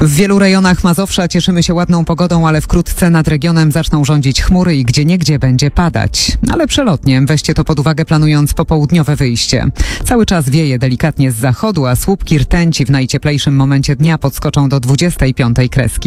W wielu rejonach Mazowsza cieszymy się ładną pogodą, ale wkrótce nad regionem zaczną rządzić chmury i gdzieniegdzie będzie padać. Ale przelotnie, weźcie to pod uwagę, planując popołudniowe wyjście. Cały czas wieje delikatnie z zachodu, a słupki rtęci w najcieplejszym momencie dnia podskoczą do 25 kreski.